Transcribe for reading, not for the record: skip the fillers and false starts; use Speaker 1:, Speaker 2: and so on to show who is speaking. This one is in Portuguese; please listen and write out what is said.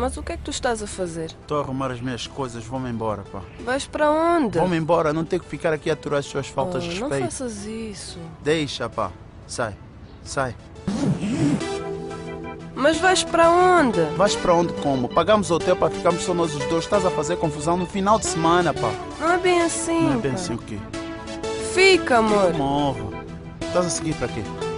Speaker 1: Mas o que é que tu estás a fazer?
Speaker 2: Estou a arrumar as minhas coisas, vou-me embora, pá.
Speaker 1: Vais para onde?
Speaker 2: Vou-me embora, não tenho que ficar aqui a aturar as suas faltas de
Speaker 1: Não
Speaker 2: respeito.
Speaker 1: faças isso.
Speaker 2: Deixa, pá. Sai, sai.
Speaker 1: Mas vais para onde?
Speaker 2: Vais para onde como? Pagamos o hotel para ficarmos só nós os dois. Estás a fazer confusão no final de semana, pá.
Speaker 1: Não é bem assim.
Speaker 2: Não é bem
Speaker 1: pá.
Speaker 2: assim o quê?
Speaker 1: Fica, amor.
Speaker 2: Morro. Estás a seguir para quê?